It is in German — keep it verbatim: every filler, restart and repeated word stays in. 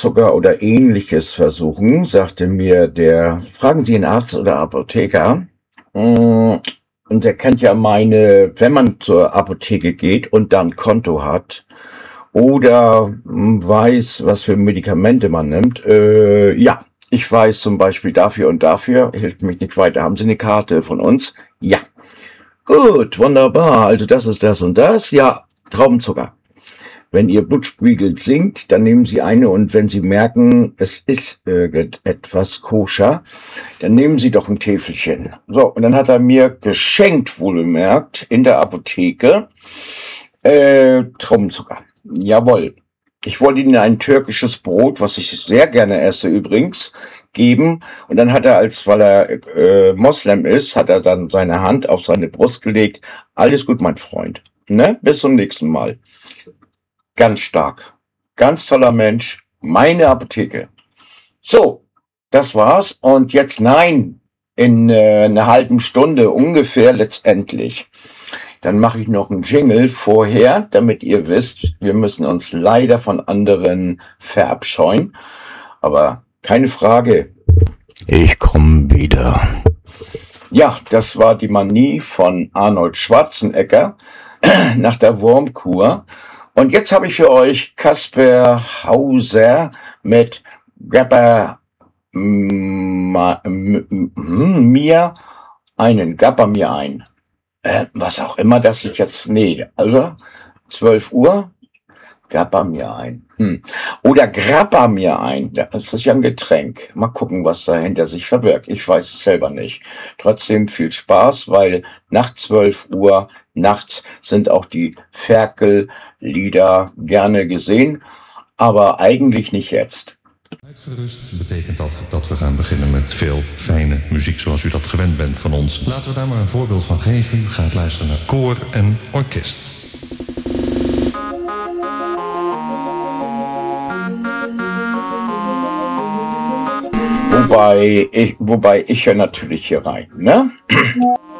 Traubenzucker oder Ähnliches versuchen, sagte mir der, fragen Sie einen Arzt oder Apotheker. Mm, Und der kennt ja meine, wenn man zur Apotheke geht und dann Konto hat oder mm, weiß, was für Medikamente man nimmt. Äh, ja, ich weiß zum Beispiel dafür und dafür, hilft mich nicht weiter. Haben Sie eine Karte von uns? Ja. Gut, wunderbar. Also das ist das und das. Ja, Traubenzucker. Wenn Ihr Blutspiegel sinkt, dann nehmen Sie eine und wenn Sie merken, es ist irgendetwas koscher, dann nehmen Sie doch ein Täfelchen. So, und dann hat er mir geschenkt, wohlgemerkt, in der Apotheke, äh, Traubenzucker. Jawohl. Ich wollte Ihnen ein türkisches Brot, was ich sehr gerne esse übrigens, geben. Und dann hat er, als weil er äh, Moslem ist, hat er dann seine Hand auf seine Brust gelegt. Alles gut, mein Freund. Ne? Bis zum nächsten Mal. Ganz stark. Ganz toller Mensch. Meine Apotheke. So, das war's. Und jetzt nein, in äh, einer halben Stunde ungefähr letztendlich. Dann mache ich noch einen Jingle vorher, damit ihr wisst, wir müssen uns leider von anderen verabscheuen. Aber keine Frage. Ich komme wieder. Ja, das war die Manie von Arnold Schwarzenegger nach der Wurmkur. Und jetzt habe ich für euch Kasper Hauser mit Gabba Ma- m- m- m- mir einen, Gabba mir ein. Äh, was auch immer das ich jetzt, nee, also zwölf Uhr, Gabba mir ein. Hm. Oder Grappa mir ein. Das ist ja ein Getränk. Mal gucken, was dahinter sich verbirgt. Ich weiß es selber nicht. Trotzdem viel Spaß, weil nach zwölf Uhr nachts sind auch die Ferkellieder gerne gesehen, aber eigentlich nicht jetzt. Uitgerust betekent dat dat we gaan beginnen met veel fijne muziek zoals u dat gewend bent van ons. Laten we daar maar een voorbeeld van geven. U gaat luisteren naar koor en orkest. Wobei ich, wobei ich ja natürlich hier rein, ne?